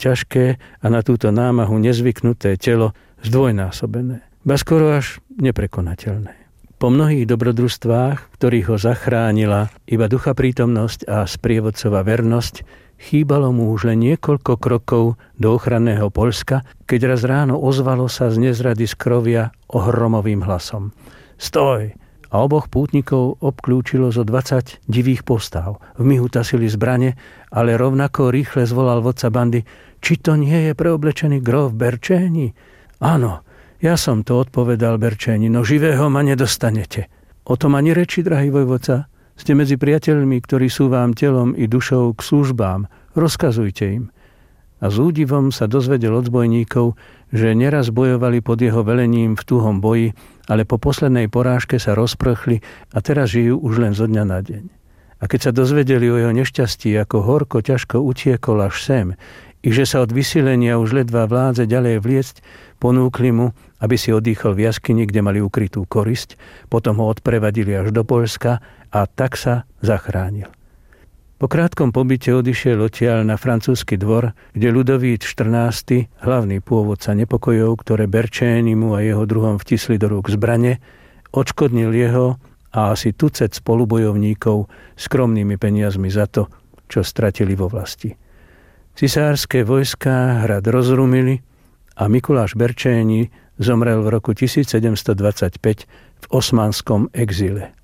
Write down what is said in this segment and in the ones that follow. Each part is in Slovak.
ťažké a na túto námahu nezvyknuté telo zdvojnásobené, ba skoro až neprekonateľné. Po mnohých dobrodružstvách, ktorých ho zachránila iba ducha prítomnosť a sprievodcová vernosť, chýbalo mu už len niekoľko krokov do ochranného Poľska, keď raz ráno ozvalo sa z nezrady skrovia ohromovým hlasom. Stoj! A oboch pútnikov obklúčilo zo 20 divých postav. V mihu tasili zbrane, ale rovnako rýchle zvolal vodca bandy: či to nie je preoblečený grof Berčéni? Áno, ja som to, odpovedal Berčéni, no živého ma nedostanete. O tom ani reči, drahý vojvodca. Ste medzi priateľmi, ktorí sú vám telom i dušou k službám. Rozkazujte im. A s údivom sa dozvedel od zbojníkov, že neraz bojovali pod jeho velením v tuhom boji, ale po poslednej porážke sa rozprchli a teraz žijú už len zo dňa na deň. A keď sa dozvedeli o jeho nešťastí, ako horko ťažko utiekol až sem, i že sa od vysilenia už ledva vládze ďalej vliecť, ponúkli mu, aby si odýchol v jaskyni, kde mali ukrytú korisť, potom ho odprevadili až do Poľska a tak sa zachránil. Po krátkom pobyte odišiel odtiaľ na francúzsky dvor, kde Ľudovít XIV, hlavný pôvodca nepokojov, ktoré Berčénimu a jeho druhom vtisli do rúk zbrane, odškodnil jeho a asi tucet spolubojovníkov skromnými peniazmi za to, čo stratili vo vlasti. Cisárske vojská hrad rozrumili a Mikuláš Berčéni zomrel v roku 1725 v osmanskom exíle.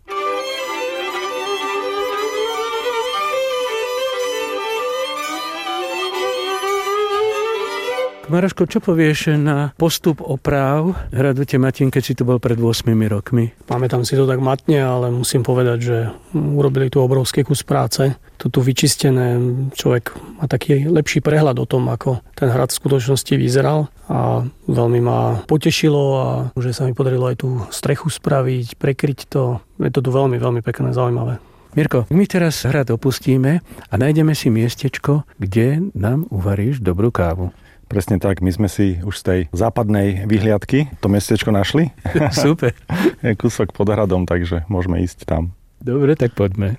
Maroško, čo povieš na postup opráv hradu Tematín, keď si tu bol pred 8 rokmi? Pamätám si to tak matne, ale musím povedať, že urobili tu obrovský kus práce. To tu vyčistené, človek má taký lepší prehľad o tom, ako ten hrad v skutočnosti vyzeral a veľmi ma potešilo a že sa mi podarilo aj tú strechu spraviť, prekryť to. Je to tu veľmi, veľmi pekné, zaujímavé. Mirko, my teraz hrad opustíme a nájdeme si miestečko, kde nám uvaríš dobrú kávu. Presne tak, my sme si už z tej západnej vyhliadky to miestečko našli. Super. Je kúsok pod hradom, takže môžeme ísť tam. Dobre, tak poďme.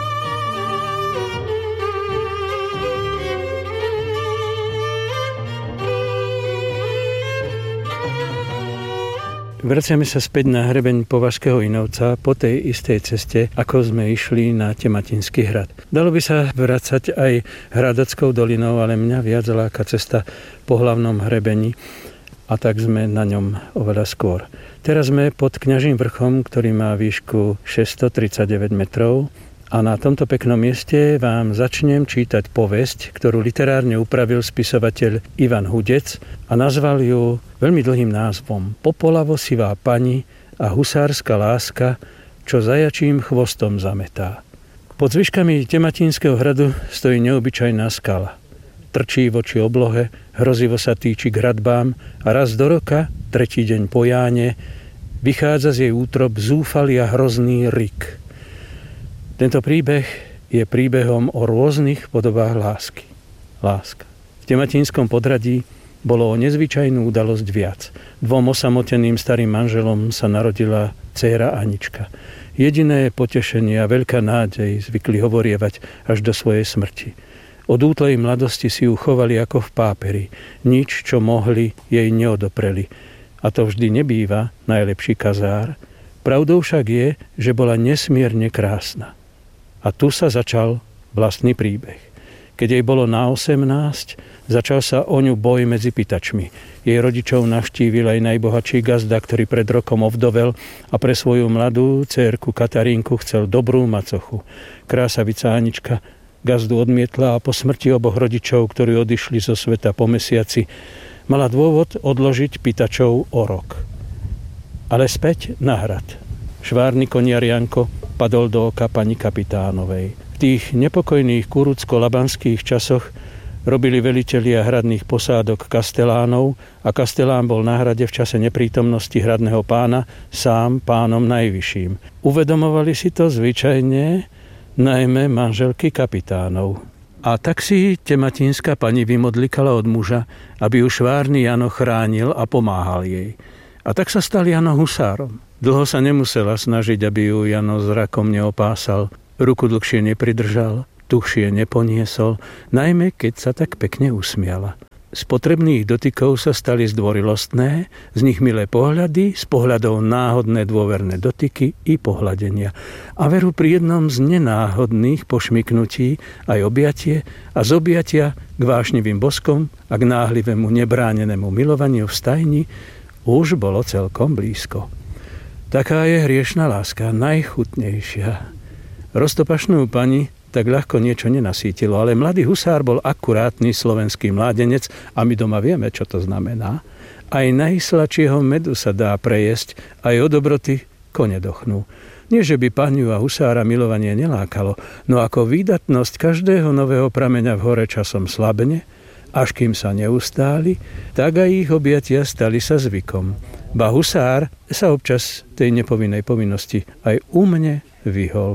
Vraciame sa späť na hrebeň Považského Inovca po tej istej ceste, ako sme išli na Tematinský hrad. Dalo by sa vracať aj Hradeckou dolinou, ale mňa viac láka cesta po hlavnom hrebení a tak sme na ňom oveľa skôr. Teraz sme pod Kňažím vrchom, ktorý má výšku 639 metrov a na tomto peknom mieste vám začnem čítať povesť, ktorú literárne upravil spisovateľ Ivan Hudec a nazval ju veľmi dlhým názvom Popolavo sivá pani a husárska láska, čo zajačím chvostom zametá. Pod zvyškami Tematinského hradu stojí neobyčajná skala. Trčí voči oblohe, hrozivo sa týči k hradbám a raz do roka, tretí deň po Jáne, vychádza z jej útrob zúfalý a hrozný rik. Tento príbeh je príbehom o rôznych podobách lásky. Láska. V Tematinskom podhradí bolo o nezvyčajnú udalosť viac. Dvom osamoteným starým manželom sa narodila dcéra Anička. Jediné potešenie a veľká nádej zvykli hovorievať až do svojej smrti. Od útlej mladosti si ju chovali ako v páperi. Nič, čo mohli, jej neodopreli. A to vždy nebýva najlepší kazár. Pravdou však je, že bola nesmierne krásna. A tu sa začal vlastný príbeh. Keď jej bolo na 18, začal sa o ňu boj medzi pýtačmi. Jej rodičov navštívil aj najbohatší gazda, ktorý pred rokom ovdovel a pre svoju mladú dcérku Katarínku chcel dobrú macochu. Krásavica Anička gazdu odmietla a po smrti oboch rodičov, ktorí odišli zo sveta po mesiaci, mala dôvod odložiť pýtačov o rok. Ale späť na hrad. Švárny koniar Janko padol do oka pani kapitánovej. V tých nepokojných kurucko-labanských časoch robili velitelia hradných posádok kastelánov a kastelán bol na hrade v čase neprítomnosti hradného pána sám pánom najvyšším. Uvedomovali si to zvyčajne najmä manželky kapitánov. A tak si tematinská pani vymodlikala od muža, aby ju švárny Jano chránil a pomáhal jej. A tak sa stal Jano husárom. Dlho sa nemusela snažiť, aby ju Jano zrakom neopásal, ruku dlhšie nepridržal, tuhšie neponiesol, najmä keď sa tak pekne usmiala. Z potrebných dotykov sa stali zdvorilostné, z nich milé pohľady, z pohľadov náhodné dôverné dotyky i pohľadenia. A veru pri jednom z nenáhodných pošmyknutí aj objatie a z objatia k vášnivým boskom a k náhlivému nebránenému milovaniu v stajni už bolo celkom blízko. Taká je hriešna láska, najchutnejšia. Roztopašnú pani tak ľahko niečo nenasítilo, ale mladý husár bol akurátny slovenský mládenec a my doma vieme, čo to znamená. Aj najsladšieho medu sa dá prejesť, aj o dobroty kone dochnú. Nie, že by paniu a husára milovanie nelákalo, no ako výdatnosť každého nového prameňa v hore časom slabne, až kým sa neustáli, tak aj ich objatia stali sa zvykom. Ba husár sa občas tej nepovinnej povinnosti aj u mne vyhol.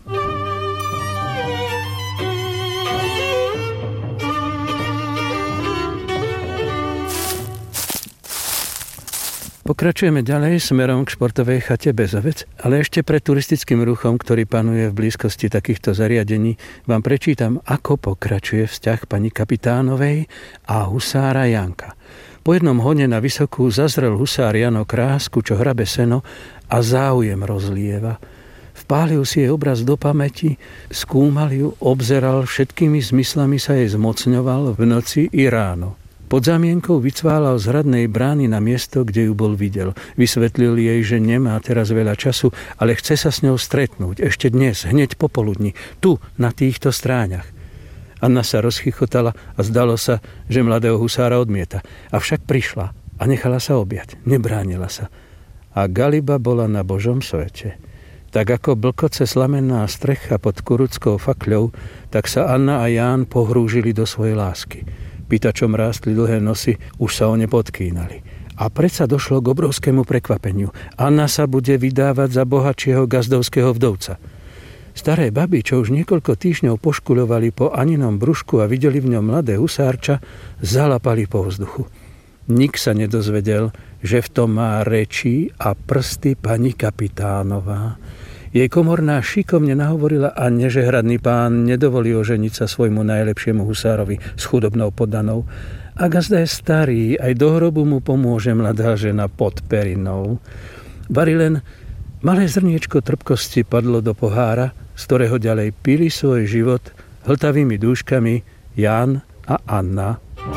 Pokračujeme ďalej smerom k športovej chate Bezovec, ale ešte pred turistickým ruchom, ktorý panuje v blízkosti takýchto zariadení, vám prečítam, ako pokračuje vzťah pani kapitánovej a husára Janka. Po jednom hone na Vysokú zazrel husár Jano krásku, čo hrabe seno a záujem rozlieva. Vpálil si jej obraz do pamäti, skúmal ju, obzeral, všetkými zmyslami sa jej zmocňoval v noci i ráno. Pod zámienkou vycválal z hradnej brány na miesto, kde ju bol videl. Vysvetlil jej, že nemá teraz veľa času, ale chce sa s ňou stretnúť ešte dnes, hneď popoludní, tu, na týchto stráňach. Anna sa rozchichotala a zdalo sa, že mladého husára odmieta. Avšak prišla a nechala sa objať, nebránila sa. A Galiba bola na Božom svete. Tak ako blkoce slamenná strecha pod kuruckou fakľou, tak sa Anna a Ján pohrúžili do svojej lásky. Pýtačom rástli dlhé nosy, už sa o ne podkýnali. A predsa došlo k obrovskému prekvapeniu. Anna sa bude vydávať za bohatšieho gazdovského vdovca. Staré baby, čo už niekoľko týždňov poškuľovali po Aninom brúšku a videli v ňom mladé husárča, zalapali po vzduchu. Nik sa nedozvedel, že v tom má reči a prsty pani kapitánová. Jej komorná šikovne nahovorila a nežehradný pán nedovolí oženiť sa svojmu najlepšiemu husárovi s chudobnou poddanou. A gazda je starý, aj do hrobu mu pomôže mladá žena pod perinou. Bari len malé zrniečko trpkosti padlo do pohára, z ktorého ďalej pili svoj život hltavými dúškami Ján a Anna.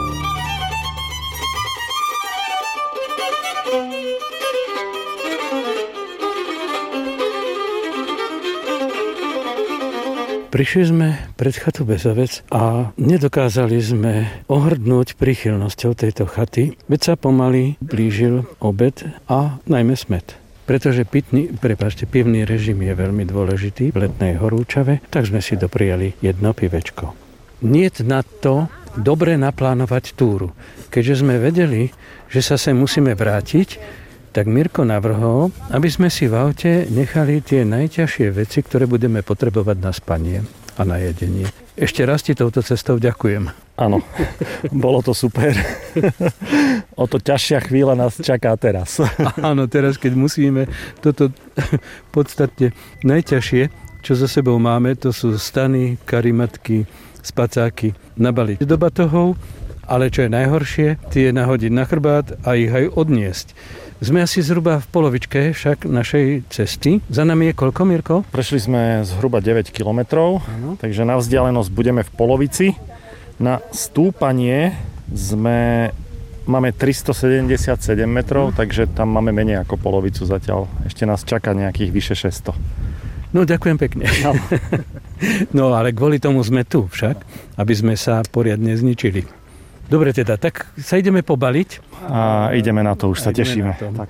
Prišli sme pred chatu Bezovec a nedokázali sme ohrdnúť príchylnosťou tejto chaty, veď sa pomaly blížil obed a najmä smäd. Pretože pivný režim je veľmi dôležitý v letnej horúčave, tak sme si doprijali jedno pivečko. Niet na to dobre naplánovať túru. Keďže sme vedeli, že sa sem musíme vrátiť, tak Mirko navrhol, aby sme si v aute nechali tie najťažšie veci, ktoré budeme potrebovať na spanie a na jedenie. Ešte raz ti touto cestou ďakujem. Áno, bolo to super. O to ťažšia chvíľa nás čaká teraz. Áno, teraz keď musíme toto podstatne najťažšie, čo za sebou máme, to sú stany, karimatky, spacáky, nabaliť do batohov, ale čo je najhoršie, tie nahodiť na chrbát a ich aj odniesť. Sme asi zhruba v polovičke však našej cesty. Za nami je koľko, Mirko? Prešli sme zhruba 9 kilometrov, takže na vzdialenosť budeme v polovici. Na stúpanie máme 377 metrov, takže tam máme menej ako polovicu zatiaľ. Ešte nás čaká nejakých vyše 600. No, ďakujem pekne. No, ale kvôli tomu sme tu však, aby sme sa poriadne zničili. Dobre teda, tak sa ideme pobaliť. A ideme na to, už sa tešíme. Tak.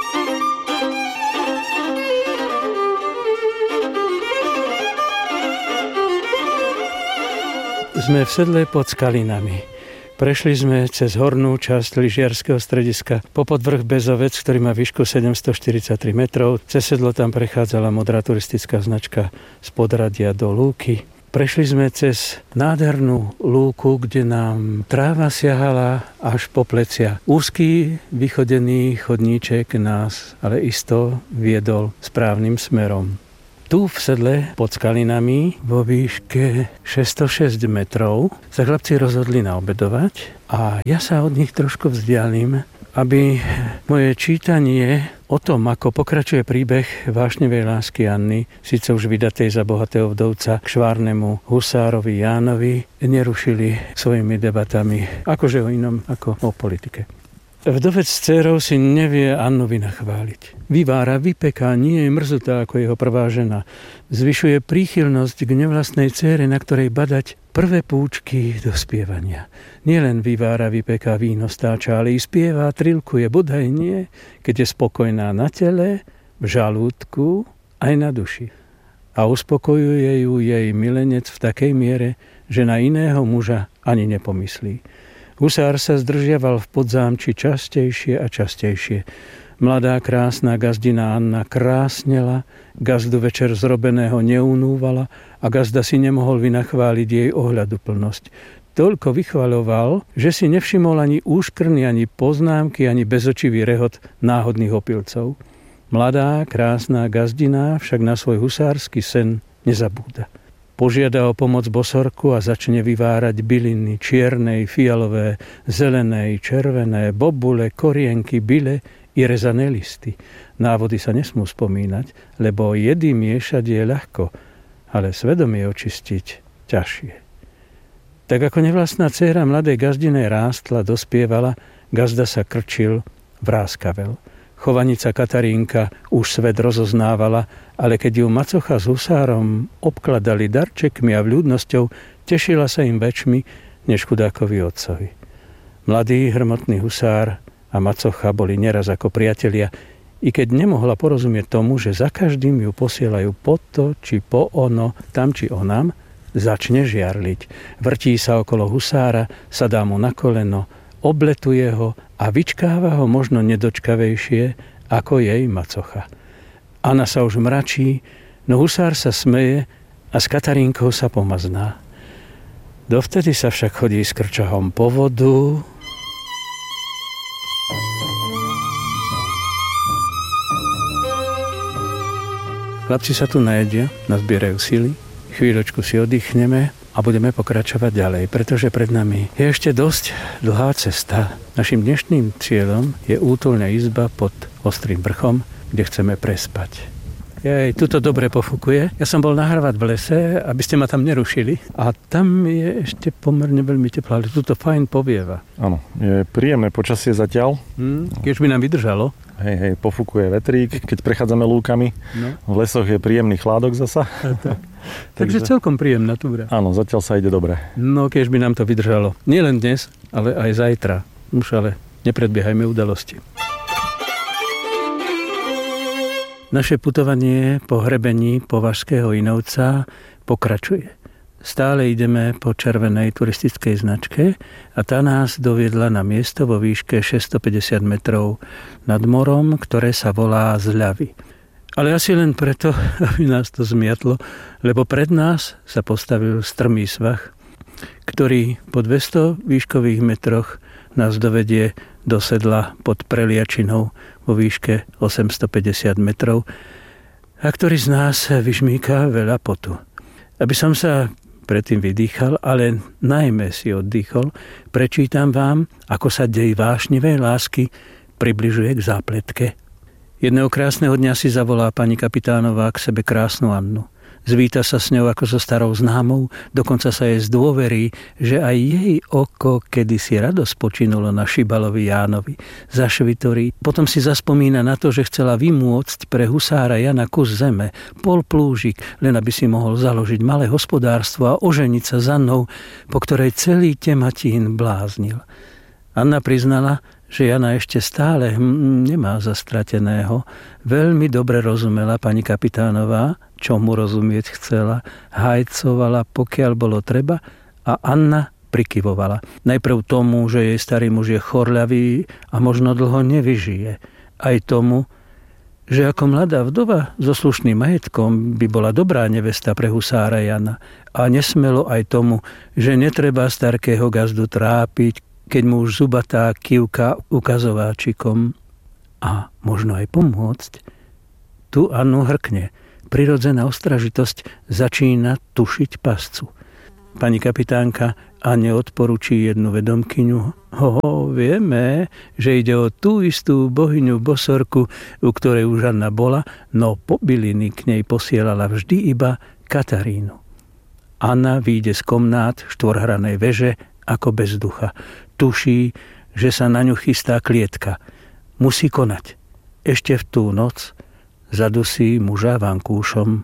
Sme v sedle pod Skalinami. Prešli sme cez hornú časť lyžiarskeho strediska po podvrch Bezovec, ktorý má výšku 743 metrov. Cez sedlo tam prechádzala modrá turistická značka z Podradia do Lúky. Prešli sme cez nádhernú lúku, kde nám tráva siahala až po plecia. Úzky vychodený chodníček nás ale isto viedol správnym smerom. Tu v sedle pod Skalinami vo výške 606 metrov sa chlapci rozhodli naobedovať a ja sa od nich trošku vzdialím, aby moje čítanie o tom, ako pokračuje príbeh vášnevej lásky Anny, síce už vydatej za bohatého vdovca k švárnemu husárovi Jánovi, nerušili svojimi debatami, akože o inom ako o politike. Vdovec s dcérou si nevie Annu vynachváliť. Vyvára, vypeká, nie je mrzutá ako jeho prvá žena. Zvyšuje príchylnosť k nevlastnej dcére, na ktorej badať prvé púčky do spievania. Nielen vyvára, vypeká, víno stáča, ale i spieva, trilkuje, bodaj nie, keď je spokojná na tele, v žalúdku, aj na duši. A uspokojuje ju jej milenec v takej miere, že na iného muža ani nepomyslí. Husár sa zdržiaval v podzámči častejšie a častejšie. Mladá krásna gazdina Anna krásnela, gazdu večer zrobeného neunúvala a gazda si nemohol vynachváliť jej ohľaduplnosť. Toľko vychvaľoval, že si nevšimol ani úškrny, ani poznámky, ani bezočivý rehot náhodných opilcov. Mladá krásna gazdina však na svoj husársky sen nezabúda. Požiada o pomoc bosorku a začne vyvárať byliny čiernej, fialové, zelenej, červené, bobule, korienky, byle i rezané listy. Návody sa nesmú spomínať, lebo jedy miešať je ľahko, ale svedomie očistiť ťažšie. Tak ako nevlastná dcéra mladej gazdine rástla, dospievala, gazda sa krčil, vráskavel. Chovaníca Katarínka už svet rozoznávala, ale keď ju macocha s husárom obkladali darčekmi a vľúdnosťou, tešila sa im väčšmi než chudákovi otcovi. Mladý hrmotný husár a macocha boli neraz ako priatelia, i keď nemohla porozumieť tomu, že za každým ju posielajú po to, či po ono, tam či onam, začne žiarliť. Vrtí sa okolo husára, sadá mu na koleno, obletuje ho a vyčkáva ho možno nedočkavejšie ako jej macocha. Anna sa už mračí, no husár sa smeje a s Katarínkou sa pomazná. Dovtedy sa však chodí s krčahom po vodu. Chlapci sa tu najedia, nazbierajú sily, chvíľočku si oddychneme a budeme pokračovať ďalej, pretože pred nami je ešte dosť dlhá cesta. Našim dnešným cieľom je útulná izba pod Ostrým vrchom, kde chceme prespať. Tuto dobre pofúkuje. Ja som bol nahrávať v lese, aby ste ma tam nerušili. A tam je ešte pomerne veľmi teplé, ale tuto fajn povieva. Áno, je príjemné počasie zatiaľ. Keď by nám vydržalo. Hej, pofúkuje vetrík, keď prechádzame lúkami. No. V lesoch je príjemný chládok zasa. Takže celkom príjemná túra. Áno, zatiaľ sa ide dobre. No, keď by nám to vydržalo. Nie len dnes, ale aj zajtra. Už ale nepredbiehajme udalosti. Naše putovanie po hrebení Považského Inovca pokračuje. Stále ideme po červenej turistickej značke a tá nás doviedla na miesto vo výške 650 metrov nad morom, ktoré sa volá Zľavy. Ale asi len preto, aby nás to zmiatlo, lebo pred nás sa postavil strmý svah, ktorý po 200 výškových metroch nás dovedie do sedla pod Preliačinou vo výške 850 metrov a ktorý z nás vyžmýka veľa potu. Aby som sa predtým vydýchal, ale najmä si oddychol, prečítam vám, ako sa dej vášnivej lásky približuje k zápletke. Jedného krásneho dňa si zavolá pani kapitánová k sebe krásnu Annu. Zvíta sa s ňou ako so starou známou, dokonca sa jej zdôverí, že aj jej oko kedysi radosť počinulo na Šibalovi Jánovi. Zašvitorí, potom si zaspomína na to, že chcela vymôcť pre husára Jana kus zeme, pol plúžik, len aby si mohol založiť malé hospodárstvo a oženiť sa s Annou, po ktorej celý Tematín bláznil. Anna priznala, že Jana ešte stále nemá zastrateného. Veľmi dobre rozumela pani kapitánová, čo mu rozumieť chcela, hajcovala, pokiaľ bolo treba, a Anna prikyvovala. Najprv tomu, že jej starý muž je chorľavý a možno dlho nevyžije. Aj tomu, že ako mladá vdova so slušným majetkom by bola dobrá nevesta pre husára Jana. A nesmelo aj tomu, že netreba starkého gazdu trápiť, keď mu už zubatá kývka ukazováčikom a možno aj pomôcť. Tu Annu hrkne. prirodzená ostražitosť začína tušiť pascu. Pani kapitánka a neodporúči jednu vedomkyňu. Vieme, že ide o tú istú bohyňu Bosorku, u ktorej už Anna bola, no po byliny k nej posielala vždy iba Katarínu. Anna vyjde z komnát štvorhranej veže ako bez ducha. Tuší, že sa na ňu chystá klietka. Musí konať. Ešte v tú noc zadusí muža vankúšom.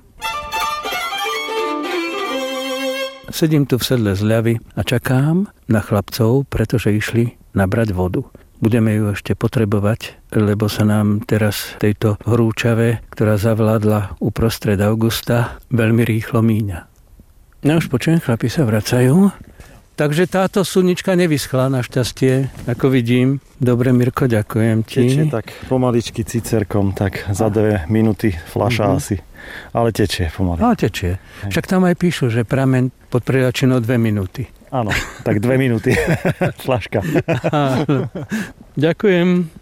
Sedím tu v sedle zľavy a čakám na chlapcov, pretože išli nabrať vodu. Budeme ju ešte potrebovať, lebo sa nám teraz tejto horúčave, ktorá zavládla uprostred augusta, veľmi rýchlo míňa. No už počujem, chlapi sa vracajú. Takže táto sunička nevyschla našťastie, ako vidím. Dobre, Mirko, ďakujem ti. Tečie tak pomaličky cicerkom, tak za 2 minúty fľaša asi. Ale tečie pomaly. Ale tečie. Však tam aj píšu, že prameň pod predačinou 2 minúty. Áno, tak 2 minúty. Fľaška. Ďakujem.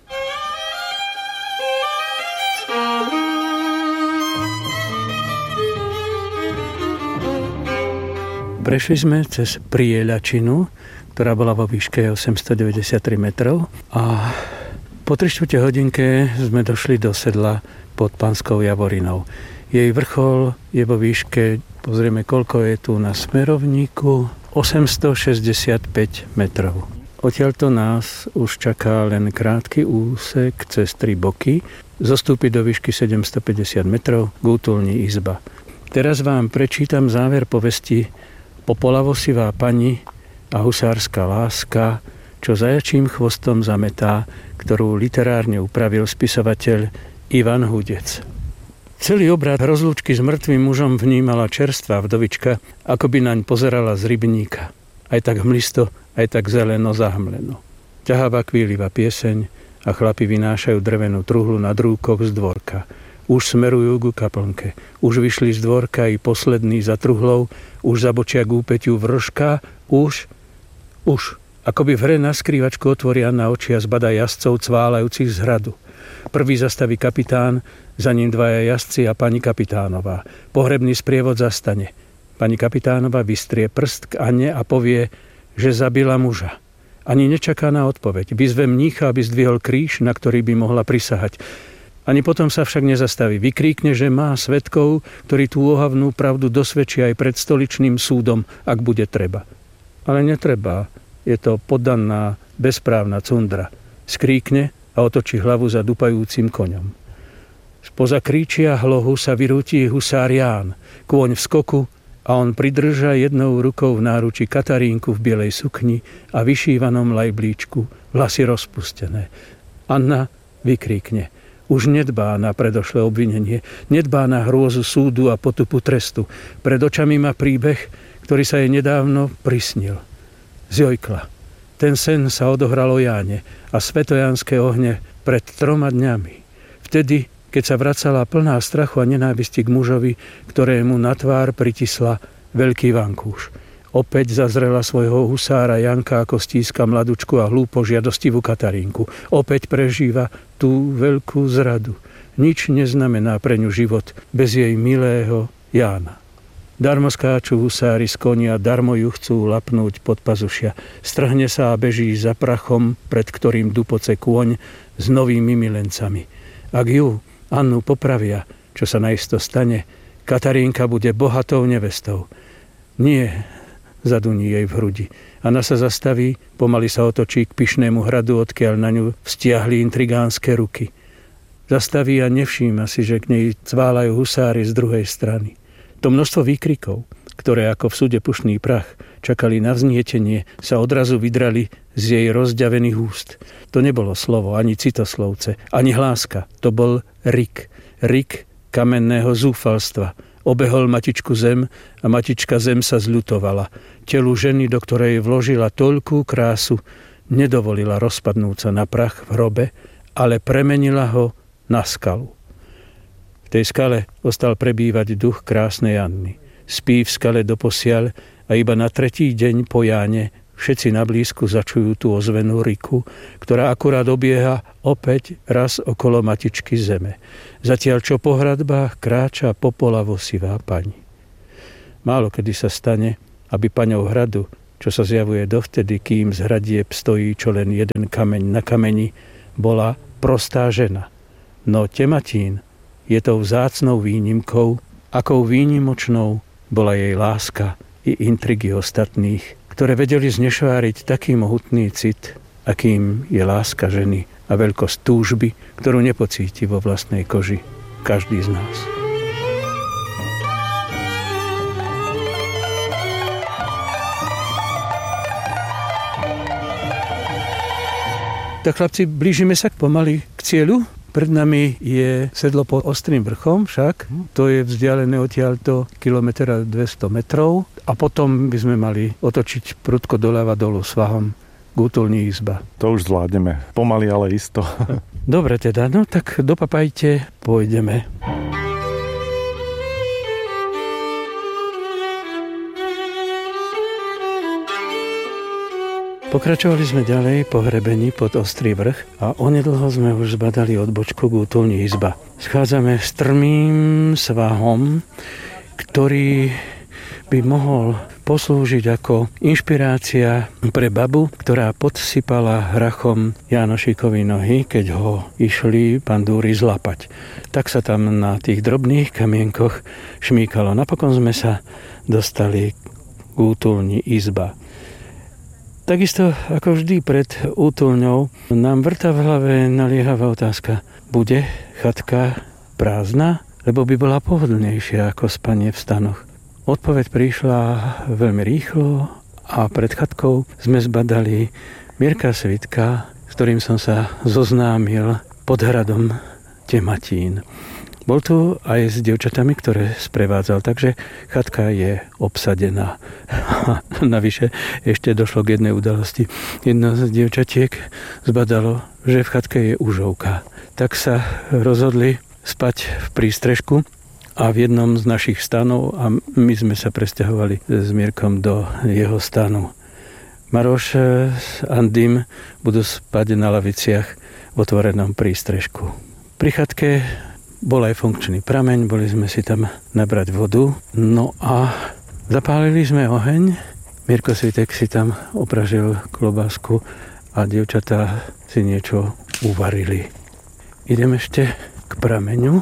Prešli sme cez Prieľačinu, ktorá bola vo výške 893 metrov a po 3/4 hodinke sme došli do sedla pod Panskou Javorinou. Jej vrchol je vo výške, pozrieme koľko je tu na smerovníku, 865 metrov. Odtiaľto nás už čaká len krátky úsek cez 3 boky, zostúpiť do výšky 750 metrov k útulni izba. Teraz vám prečítam záver povesti Popolavosivá pani a husárska láska, čo zajačím chvostom zametá, ktorú literárne upravil spisovateľ Ivan Hudec. Celý obrad rozlúčky s mŕtvým mužom vnímala čerstvá vdovička, ako by naň pozerala z rybníka. Aj tak hmlisto, aj tak zeleno zahmleno. Ťahavá kvíliva pieseň a chlapi vynášajú drevenú truhlu na drúkoch z dvorka. Už smerujú ku kaplnke. Už vyšli z dvorka i posledný za truhlou, už zabočia k úpeťu vrška, už, akoby v hre na skrývačku otvoria na oči a zbada jazdcov cválajúcich z hradu. Prvý zastaví kapitán, za ním 2 jazdci a pani kapitánová. Pohrebný sprievod zastane. Pani kapitánova vystrie prst k Anne a povie, že zabila muža. Ani nečaká na odpoveď. Vyzve mnícha, aby zdvihol kríž, na ktorý by mohla prisahať. Ani potom sa však nezastaví. Vykríkne, že má svedkov, ktorí tú ohavnú pravdu dosvedčia aj pred stoličným súdom, ak bude treba. Ale netreba. Je to poddaná, bezprávna cundra. Skríkne a otočí hlavu za dupajúcim koňom. Spoza kríčia hlohu sa vyrúti husár Ján. Kôň v skoku a on pridrža jednou rukou v náruči Katarínku v bielej sukni a vyšívanom lajblíčku, vlasy rozpustené. Anna vykríkne. Už nedbá na predošlé obvinenie, nedbá na hrôzu súdu a potupu trestu. Pred očami má príbeh, ktorý sa jej nedávno prisnil. Zjojkla. Ten sen sa odohral o Jáne a svetojánske ohne pred 3 dňami. Vtedy, keď sa vracala plná strachu a nenávisti k mužovi, ktorému na tvár pritisla veľký vankúš. Opäť zazrela svojho husára Janka, ako stíska mladučku a hlúpo žiadostivú Katarínku. Opäť prežíva tú veľkú zradu. Nič neznamená pre ňu život bez jej milého Jána. Darmo skáču husári z konia, darmo ju chcú lapnúť pod pazušia. Strhne sa a beží za prachom, pred ktorým dupoce kôň s novými milencami. Ak ju, Annu, popravia, čo sa naisto stane, Katarínka bude bohatou nevestou. Nie, zaduní jej v hrudi. Anna sa zastaví, pomaly sa otočí k pyšnému hradu, odkiaľ na ňu vztiahli intrigánske ruky. Zastaví a nevšíma si, že k nej cválajú husári z druhej strany. To množstvo výkrikov, ktoré ako v súde pušný prach čakali na vznietenie, sa odrazu vydrali z jej rozďavených úst. To nebolo slovo, ani citoslovce, ani hláska. To bol rik. Rik kamenného zúfalstva. Obehol matičku zem a matička zem sa zľutovala. Telu ženy, do ktorej vložila toľkú krásu, nedovolila rozpadnúť sa na prach v hrobe, ale premenila ho na skalu. V tej skale ostal prebývať duch krásnej Anny. Spí v skale doposiaľ a iba na 3. deň po Jáne Všetci na blízku začujú tú ozvenú riku, ktorá akurát obieha opäť raz okolo matičky zeme. Zatiaľ čo po hradbách kráča popolavo sivá pani. Málo kedy sa stane, aby paňou hradu, čo sa zjavuje dovtedy, kým z hradieb stojí čo len jeden kameň na kameni, bola prostá žena. No Tematín je tou vzácnou výnimkou, akou výnimočnou bola jej láska i intrigy ostatných, ktoré vedeli znešváriť taký mohutný cit, akým je láska ženy a veľkosť túžby, ktorú nepocíti vo vlastnej koži každý z nás. Tak chlapci, blížime sa pomaly k cieľu. Pred nami je sedlo pod Ostrým vrchom však. To je vzdialené odtiaľto 1,2 metrov. A potom by sme mali otočiť prudko doľava dolu svahom k útulni izba. To už zvládneme. Pomaly, ale isto. Dobre teda, no tak dopapajte, pôjdeme. Pokračovali sme ďalej po hrebení pod Ostrý vrch a onedlho sme už zbadali odbočku k útulni izba. Schádzame strmým svahom, ktorý by mohol poslúžiť ako inšpirácia pre babu, ktorá podsypala hrachom Jánošíkovi nohy, keď ho išli pandúry zlapať. Tak sa tam na tých drobných kamienkoch šmíkalo. Napokon sme sa dostali k útulni izba. Takisto ako vždy pred útulňou nám vrta v hlave naliehavá otázka. Bude chatka prázdna, lebo by bola pohodlnejšia ako spanie v stanoch? Odpoveď prišla veľmi rýchlo a pred chatkou sme zbadali Mirka Svitka, s ktorým som sa zoznámil pod hradom Tematín. Bol tu aj s dievčatami, ktoré sprevádzal, takže chatka je obsadená. Navyše ešte došlo k jednej udalosti. Jedno z dievčatiek zbadalo, že v chatke je užovka. Tak sa rozhodli spať v prístrežku a v jednom z našich stanov a my sme sa presťahovali s Mirkom do jeho stanu. Maroš s Andym budú spať na laviciach v otvorenom prístrežku. Pri chatke bol aj funkčný prameň, boli sme si tam nabrať vodu. No a zapálili sme oheň. Mirko Svitek si tam opražil klobásku a dievčatá si niečo uvarili. Idem ešte k prameňu.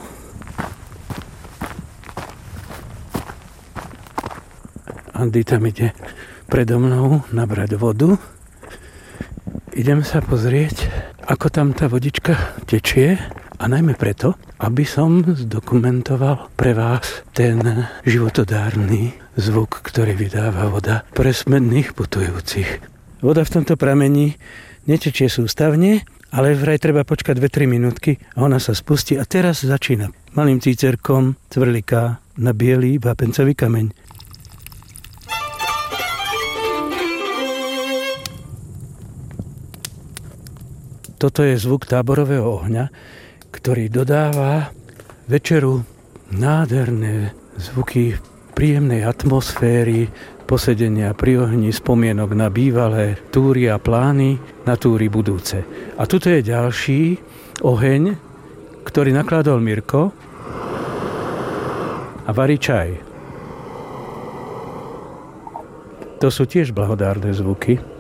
Andy tam ide predo mnou nabrať vodu. Idem sa pozrieť, ako tam tá vodička tečie. A najmä preto, aby som zdokumentoval pre vás ten životodárny zvuk, ktorý vydáva voda pre smedných putujúcich. Voda v tomto pramení netečie sústavne, ale vraj treba počkať 2-3 minútky a ona sa spustí a teraz začína. Malým cícerkom cvrliká na bielý vápencový kameň. Toto je zvuk táborového ohňa, ktorý dodáva večeru nádherné zvuky príjemnej atmosféry, posedenia pri ohni, spomienok na bývalé túry a plány na túry budúce. A tuto je ďalší oheň, ktorý nakladol Mirko a varí čaj. To sú tiež blahodárne zvuky.